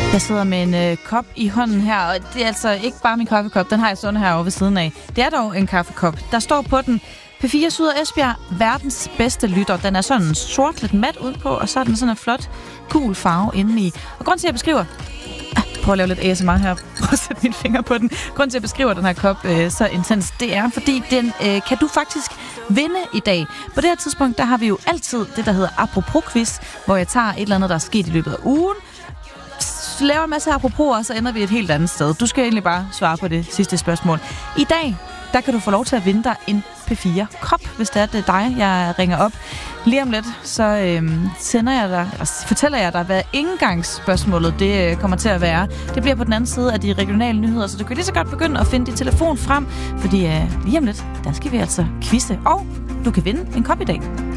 Jeg sidder med en kop i hånden her, og det er altså ikke bare min kaffekop, den har jeg stående herovre ved siden af. Det er dog en kaffekop. Der står på den, P4 Syd og Esbjerg, verdens bedste lytter. Den er sådan sort, lidt mat udenpå, og så er den sådan en flot, gul farve indeni. Og grunden til, at jeg beskriver... Prøv at lave lidt ASMR her. Prøv at sætte mine fingre på den. Grunden til, at jeg beskriver den her kop så intens, det er, fordi den kan du faktisk vinde i dag. På det her tidspunkt, der har vi jo altid det, der hedder Apropos-quiz, hvor jeg tager et eller andet, der er sket i løbet af ugen, laver en masse apropos, og så ender vi et helt andet sted. Du skal egentlig bare svare på det sidste spørgsmål. I dag, der kan du få lov til at vinde dig en P4-kop, hvis det er dig, jeg ringer op. Lige om lidt, så fortæller jeg dig, hvad indgangsspørgsmålet det kommer til at være. Det bliver på den anden side af de regionale nyheder, så du kan lige så godt begynde at finde din telefon frem, fordi lige om lidt, der skal vi altså quizze, og du kan vinde en kop i dag.